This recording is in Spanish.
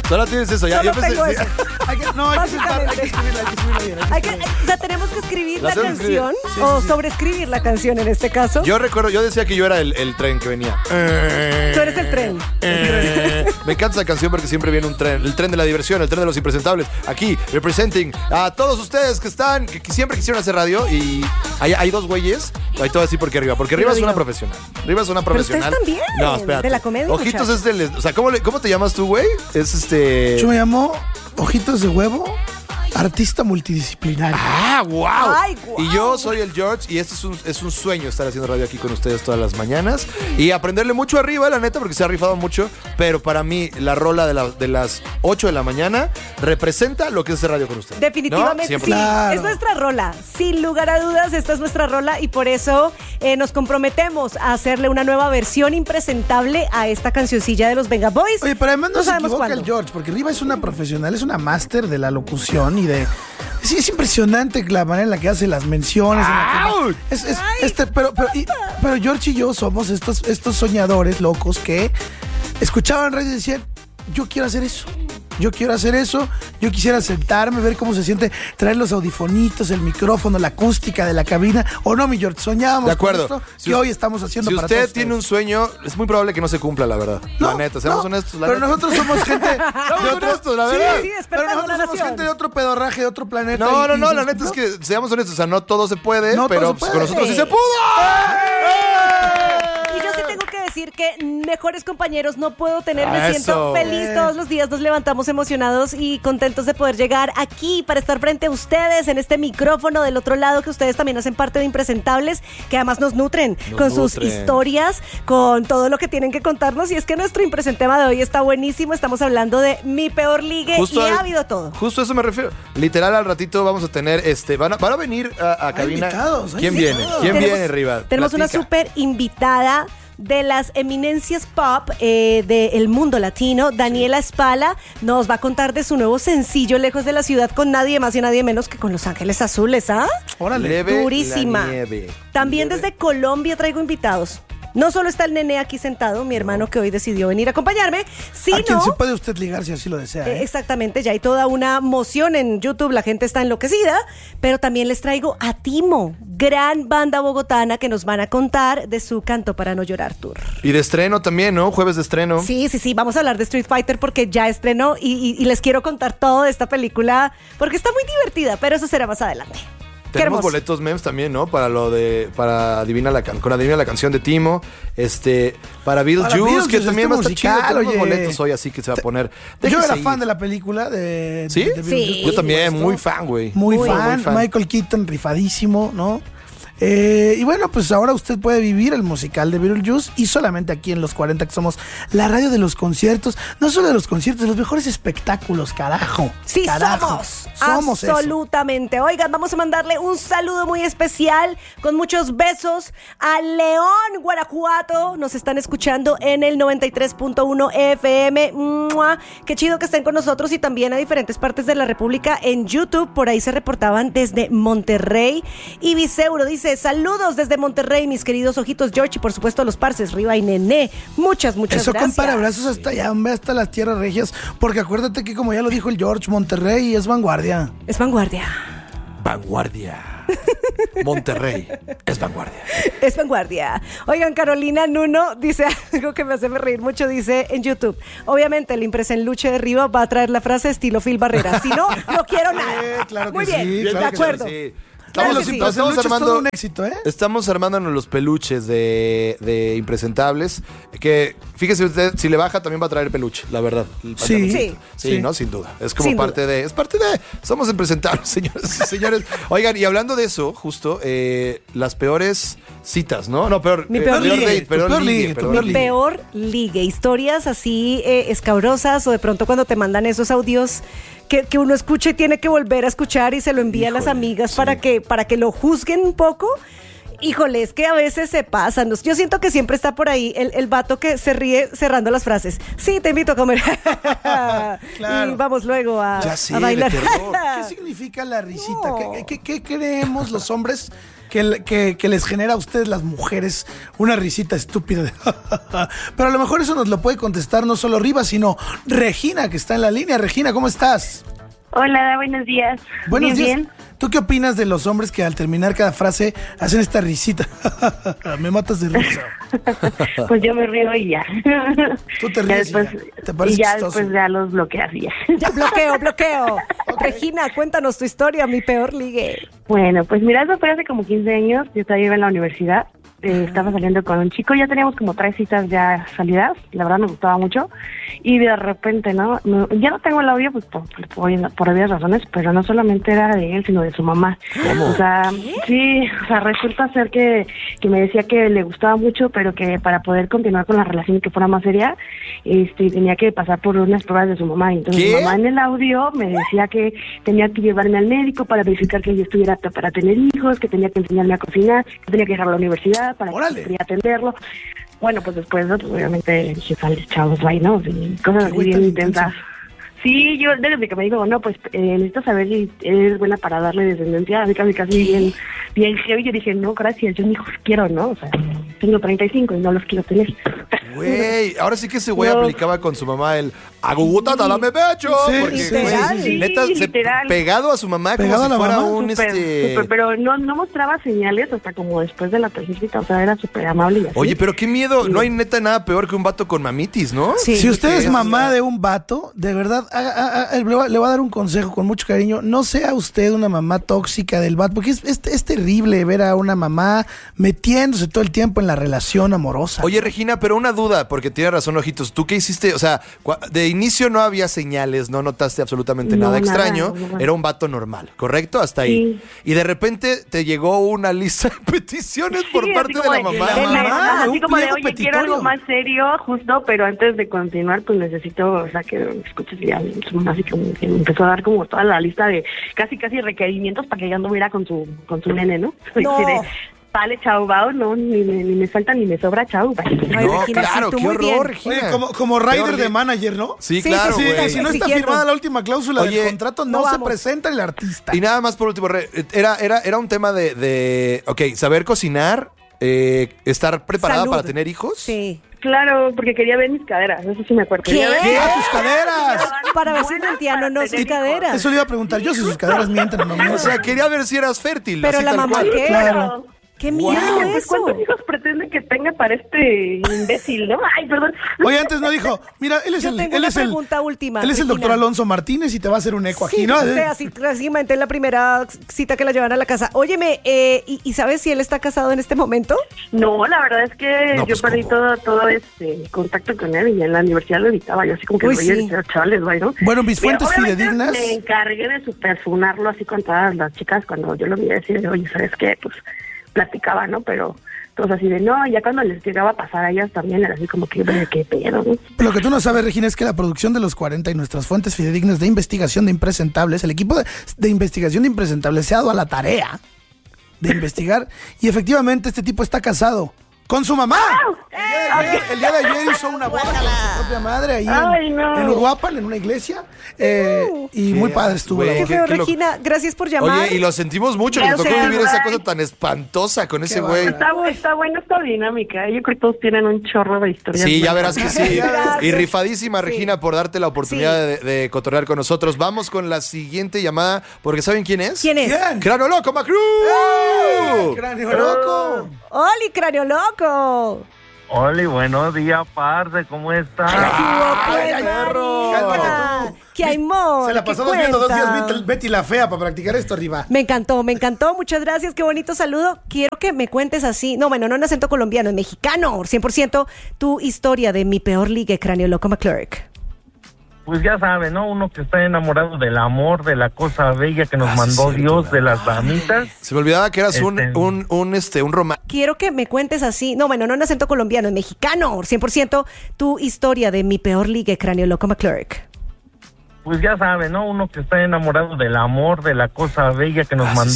Solo tienes eso. Ya, Solo yo pensé, tengo sí. eso. Hay que escribirla bien. O sea, tenemos que escribir La la hacemos escribir. canción Sí, o sí. sobreescribir la canción en este caso. Yo recuerdo, yo decía que yo era el tren que venía. Tú eres el tren. Me encanta esa canción porque siempre viene un tren. El tren de la diversión, el tren de los impresentables. Aquí, representing a todos ustedes que están, que siempre quisieron hacer radio. Y hay dos güeyes. Ahí te voy a decir por qué arriba. Porque arriba es Dilo. una profesional. Arriba es una Pero profesional. ustedes también, No, espérate. de la comedia, Ojitos muchachos. es del. O sea, ¿cómo te llamas tú, güey? Es Yo me llamo Ojitos de Huevo, artista multidisciplinario. ¡Ah, wow! Ay, guau. Y yo soy el George y este es un sueño estar haciendo radio aquí con ustedes todas las mañanas y aprenderle mucho arriba, la neta, porque se ha rifado mucho, pero para mí la rola de las 8 de la mañana representa lo que es hacer radio con ustedes. Definitivamente ¿No? sí, Siempre. Claro. es nuestra rola, sin lugar a dudas esta es nuestra rola y por eso nos comprometemos a hacerle una nueva versión impresentable a esta cancioncilla de los Venga Boys. Oye, pero además no se sabemos equivoca cuándo. el George, porque Riva es una profesional, es una máster de la locución y de... Sí, es impresionante la manera en la que hace las menciones. en la ¡Auch! que- pero George y yo somos estos soñadores locos que escuchaban radio y decían, yo quiero hacer eso. Yo quiero hacer eso, yo quisiera sentarme, ver cómo se siente, traer los audifonitos, el micrófono, la acústica de la cabina. O no, mi George, soñábamos De acuerdo. con esto Si que us- hoy estamos haciendo Si para usted todos tiene un ustedes. sueño, es muy probable que no se cumpla, la verdad. No, la neta, seamos no, honestos. La pero neta. nosotros somos gente de otro, honestos, la Sí, verdad. Sí, pero despertando nosotros la somos nación. gente de otro pedorraje, de otro planeta. No, y la dices, neta es que, seamos honestos, o sea, no todo se puede, No todo pero se pues, puede. con nosotros sí Sí. se pudo. Y yo sí tengo que decir que mejores compañeros no puedo tener. Me Eso. siento feliz todos los días. Nos levantamos emocionados y contentos de poder llegar aquí para estar frente a ustedes en este micrófono del otro lado, que ustedes también hacen parte de Impresentables, que además nos nutren con sus nutren. historias, con todo lo que tienen que contarnos. Y es que nuestro impresentema de hoy está buenísimo. Estamos hablando de mi peor ligue y ha habido todo. Justo a eso me refiero. Literal, al ratito vamos a tener, van a venir a cabina. invitados, hay ¿Quién invitados. viene? ¿Quién Tenemos- viene, Riva? Tenemos una Platica. súper invitada de las eminencias pop del mundo latino. Daniela Spala nos va a contar de su nuevo sencillo Lejos de la Ciudad, con nadie más y nadie menos que con Los Ángeles Azules, ¿ah? Órale. Leve Durísima. la nieve. También Leve. desde Colombia traigo invitados. No solo está el nene aquí sentado, mi hermano que hoy decidió venir a acompañarme, A quien sino... se puede usted ligar si así lo desea. ¿eh? Exactamente, ya hay toda una moción en YouTube, la gente está enloquecida, pero también les traigo a Timo, gran banda bogotana que nos van a contar de su Canto para no llorar tour. Y de estreno también, ¿no? Jueves de estreno. Sí, vamos a hablar de Street Fighter porque ya estrenó y les quiero contar todo de esta película porque está muy divertida, pero eso será más adelante. Qué Tenemos hermoso. boletos memes también, ¿no? Para Adivina la canción de Timo, para Beetlejuice, Beetlejuice, que también va a estar musical, chido. Tenemos oye. boletos hoy, así que se va a poner. Yo Déjense era ir. fan de la película de... ¿Sí? de Beetlejuice, Sí. Yo también, por muy supuesto. fan, güey. Muy Muy fan, Michael Keaton rifadísimo, ¿no? Y bueno, pues ahora usted puede vivir el musical de Beetlejuice y solamente aquí en Los 40, que somos la radio de los conciertos, no solo de los conciertos, de los mejores espectáculos, carajo. Sí, carajo. somos eso. absolutamente. Oigan, vamos a mandarle un saludo muy especial con muchos besos a León, Guanajuato. Nos están escuchando en el 93.1 FM. ¡Mua! Qué chido que estén con nosotros y también a diferentes partes de la República en YouTube. Por ahí se reportaban desde Monterrey. Y Viceuro dice, saludos desde Monterrey, mis queridos ojitos George y por supuesto a los parces, Riva y Nené. Muchas Eso, gracias. compara, abrazos hasta allá, hombre, hasta las tierras regias, porque acuérdate que como ya lo dijo el George, Monterrey es vanguardia. Es vanguardia. Vanguardia. Monterrey es vanguardia. Es vanguardia. Oigan, Carolina Nuno dice algo que me hace reír mucho, dice en YouTube. Obviamente el Impresenluche de Riva va a traer la frase estilo Phil Barrera. Si no, no quiero nada. Claro que Muy sí, bien, claro de que sí, acuerdo. Sí. Claro Los que sí. Impresenluches Estamos todo un éxito, ¿eh? Estamos armándonos los peluches de Impresentables. Que fíjese usted, si le baja también va a traer peluche, la verdad. El Sí. pantaloncito. Sí. Sí, ¿no? Sin duda. Es como Sin parte duda. de. Es parte de. Somos Impresentables, señores y señores. Oigan, y hablando de eso, justo, las peores citas, ¿no? No, peor. Mi peor ligue, date, tu peor peor ligue, ligue, tu perdón. peor Mi ligue. peor ligue. Historias así escabrosas o de pronto cuando te mandan esos audios que uno escucha y tiene que volver a escuchar y se lo envía a las Híjole, amigas sí. para que lo juzguen un poco. Híjole, es que a veces se pasan. Yo siento que siempre está por ahí el vato que se ríe cerrando las frases. Sí, te invito a comer. Claro. Y vamos luego Ya sé, a bailar. de terror. ¿Qué significa la risita? No. ¿Qué creemos los hombres que les genera a ustedes las mujeres una risita estúpida de pero a lo mejor eso nos lo puede contestar no solo Riva, sino Regina, que está en la línea. Regina, ¿cómo estás? Hola, buenos días. Buenos días. Bien. ¿Tú qué opinas de los hombres que al terminar cada frase hacen esta risita? Me matas de risa. Pues yo me río y ya. Tú te ríes después, y ya. ¿Te parece y ya chistoso? después ya los bloqueas y ya. Ya, bloqueo. Regina, cuéntanos tu historia, mi peor ligue. Bueno, pues mira, eso fue hace como 15 años. Yo todavía iba en la universidad. Estaba saliendo con un chico, ya teníamos como 3 citas ya salidas, la verdad me gustaba mucho, y de repente, ¿no? Ya no tengo el audio pues por obvias razones, pero no solamente era de él, sino de su mamá. ¿Cómo? O sea, sí, o sea, resulta ser que me decía que le gustaba mucho, pero que para poder continuar con la relación y que fuera más seria, tenía que pasar por unas pruebas de su mamá. Entonces ¿Qué? su mamá en el audio me decía que tenía que llevarme al médico para verificar que yo estuviera apta para tener hijos, que tenía que enseñarme a cocinar, que tenía que dejar a la universidad para ¡Órale! que podría atenderlo. Bueno, pues después, pues, obviamente, dije, sale, chavos, bye, ¿no? Y cosas Qué así güey bien tan intensas. Sí, yo desde que me dijo, no, pues necesito saber si eres buena para darle descendencia, así casi bien heavy. Yo dije, no, gracias, yo ni hijos quiero, ¿no? O sea, tengo 35 y no los quiero tener. Güey, ahora sí que ese güey No. aplicaba con su mamá el agugutata, dame pecho. Sí, porque, literal. güey, neta, Literal. pegado a su mamá Pegado como a si la fuera mamá. un Súper, pero no mostraba señales hasta como después de la tercera cita, o sea, era súper amable y así. Oye, pero qué miedo. No hay neta nada peor que un vato con mamitis, ¿no? Sí. Si usted es Porque mamá de un vato, de verdad, le voy a dar un consejo con mucho cariño. No sea usted una mamá tóxica del vato, porque es terrible ver a una mamá metiéndose todo el tiempo en la relación amorosa. Oye, Regina, pero una duda, porque tiene razón, Ojitos. ¿Tú qué hiciste? O sea, de inicio no había señales, no notaste absolutamente No, nada nada, extraño. nada. Era un vato normal, ¿correcto? Hasta ahí. Y de repente te llegó una lista de peticiones por Sí, parte así de la como mamá. la mamá, así un como de, pliego oye, quiero petitorio. algo más serio, justo, pero antes de continuar, pues necesito, o sea, que escuches ya su mamá, así como que me empezó a dar como toda la lista de casi requerimientos para que ya anduviera con su nene, ¿no? No. Así de, vale, chao, bao, no, ni me falta ni me sobra, chao, bye. Ay, No, Regina, claro, sí, tú qué muy bien. horror, Regina. Oye, como rider Peor de manager, ¿no? Sí, Sí, claro, sí, sí, güey. Si no está Exigiendo. firmada la última cláusula Oye, del contrato, no no se vamos. presenta el artista. Y nada más por último, era un tema ok, saber cocinar, estar preparada Salud. para tener hijos. Sí. Claro, porque quería ver mis caderas, eso sí me acuerdo. ¿Qué? Quería ver- ¡A tus caderas! Para ver si Buenas mentían o para no tener sus hijos. caderas. Eso le iba a preguntar yo si sus caderas mienten o no mienten. O sea, quería ver si eras fértil. Pero así la tal mamá, cual. ¿qué? Claro. ¡Qué Wow. miedo Pues, eso! ¿cuántos hijos pretende que tenga para este imbécil, no? Ay, perdón. Oye, antes no dijo, mira, él es Yo el, tengo él una es el, pregunta última, él es el Regina. doctor Alonso Martínez y te va a hacer un eco Sí, aquí, ¿no? o sea, así básicamente en la primera cita que la llevan a la casa. Óyeme, ¿y sabes si él está casado en este momento? No, la verdad es que No, yo pues, perdí ¿cómo? todo contacto con él y en la universidad lo evitaba. Yo así como que Uy, lo veía sí. y decía, chavales, güey, ¿no? Bueno, mis Pero fuentes obviamente fidedignas. Me encargué de superfunarlo así con todas las chicas cuando yo lo vi decir, oye, ¿sabes qué? Pues platicaba, ¿no? Pero todos así de, no, ya cuando les llegaba a pasar a ellas también era así como que, qué pedo, ¿no? Lo que tú no sabes, Regina, es que la producción de los 40 y nuestras fuentes fidedignas de investigación de impresentables, el equipo de investigación de impresentables se ha dado a la tarea de investigar y efectivamente este tipo está casado con su mamá. El día de ayer hizo una boda con su propia madre ahí Ay, no. en Uruapan, en una iglesia. Y muy padre estuvo. güey. la Qué boda. feo, qué lo- Regina. Gracias por llamar. Oye, y lo sentimos mucho, que nos tocó Gracias, vivir esa bye. cosa tan espantosa con ese güey. Está buena esta dinámica. Yo creo que todos tienen un chorro de historias. Sí, ya buenas. verás que sí. Gracias. Y rifadísima, Sí. Regina, por darte la oportunidad Sí. de cotorrear con nosotros. Vamos con la siguiente llamada, porque ¿saben quién es? ¿Quién es? ¿Quién? ¡Cráneo Loco, Macru! ¡Cráneo loco! ¡Oli, cráneo loco! Oli, buenos días, parce, ¿cómo estás? ¡Ay, ay, perro! Cálmate tú. ¡Qué amor! Se la ¿Qué pasamos viendo 2 días cuenta? Betty la Fea para practicar esto arriba. Me encantó. Muchas gracias. Qué bonito saludo. Quiero que me cuentes así. No, bueno, no en acento colombiano, en mexicano, 100%. Tu historia de mi peor ligue, cráneo loco McClurk. Pues ya sabe, ¿no? Uno que está enamorado del amor, de la cosa bella que nos sí, mandó cierto, Dios, claro. de las damitas. Se me olvidaba que eras un Este- romance. Quiero que me cuentes así. No, bueno, no en acento colombiano, en mexicano, 100%. Tu historia de mi peor ligue, cráneo loco McClurk. Pues ya sabe, ¿no? Uno que está enamorado del amor, de la cosa bella que nos mandó